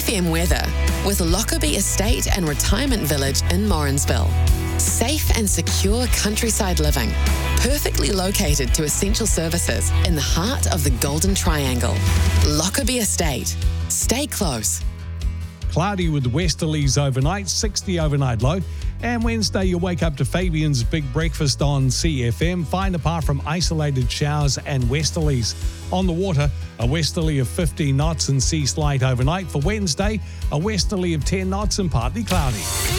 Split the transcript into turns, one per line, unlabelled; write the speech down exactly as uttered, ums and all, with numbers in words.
F M weather with Lockerbie Estate and Retirement Village in Morrinsville. Safe and secure countryside living, perfectly located to essential services in the heart of the Golden Triangle. Lockerbie Estate. Stay close.
Cloudy with westerlies overnight, sixty overnight low. And Wednesday, you'll wake up to Fabian's Big Breakfast on C F M, fine apart from isolated showers and westerlies. On the water, a westerly of fifteen knots and sea slight overnight. For Wednesday, a westerly of ten knots and partly cloudy.